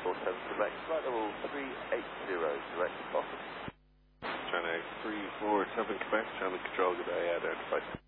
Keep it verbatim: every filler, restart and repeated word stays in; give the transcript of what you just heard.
four seven Quebec, flight level three eight zero, direct to Boston. China three four seven Quebec, Channel Control, good day, identified.